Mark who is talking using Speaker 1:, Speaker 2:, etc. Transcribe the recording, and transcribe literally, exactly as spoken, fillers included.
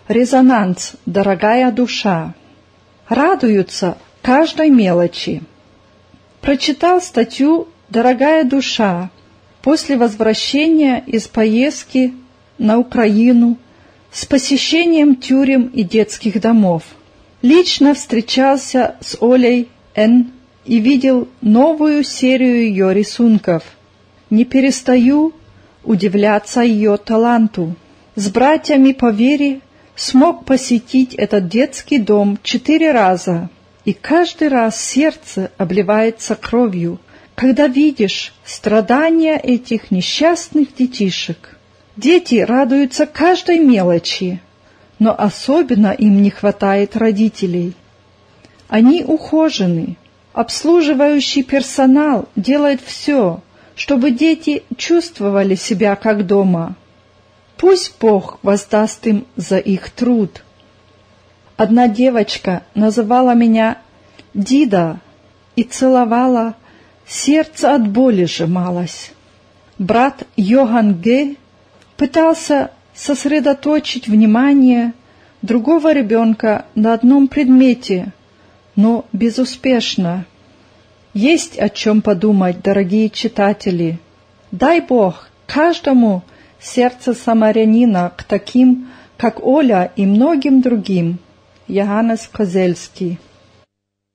Speaker 1: Резонанс, дорогая душа. Радуются каждой мелочи. Прочитал статью «Дорогая душа» после возвращения из поездки на Украину с посещением тюрем и детских домов. Лично встречался с Олей Н. и видел новую серию ее рисунков. Не перестаю удивляться ее таланту. С братьями по вере смог посетить этот детский дом четыре раза, и каждый раз сердце обливается кровью, когда видишь страдания этих несчастных детишек. Дети радуются каждой мелочи, но особенно им не хватает родителей. Они ухожены, обслуживающий персонал делает все, чтобы дети чувствовали себя как дома. Пусть Бог воздаст им за их труд. Одна девочка называла меня Дида и целовала, сердце от боли сжималось. Брат Йоганн Г. пытался сосредоточить внимание другого ребенка на одном предмете, но безуспешно. Есть о чем подумать, дорогие читатели. Дай Бог каждому сердце самарянина к таким, как Оля и многим другим. Йоганнес Козельский.